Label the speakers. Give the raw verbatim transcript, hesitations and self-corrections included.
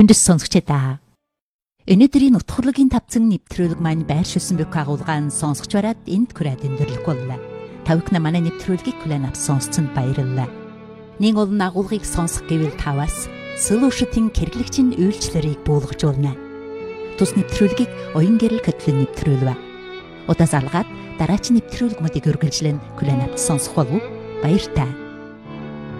Speaker 1: Өндөс сонсогчдаа. Өнөөдрийн утгуурлын тавцан нэвтрүүлэг маань байршуулсан бүх агуулгаан сонсогч бараад энд хүрээд өндөрлөх боллоо. Тавхна манай нэвтрүүлгийг хүлээн авсан сонсцонд баярлалаа. Нэг олон агуулгыг сонсох гэвэл таваас Solution-ийн хэрэглэгчийн үйлчлэлийг буулгажуулна. Тус нэвтрүүлгийг оюун гэрэл хөтөлбөр нэвтрүүлвэ. Удаас алгаад дараач нэвтрүүлгүүдийг үргэлжлэн хүлээн авч сонсох болов уу? Баяр таа.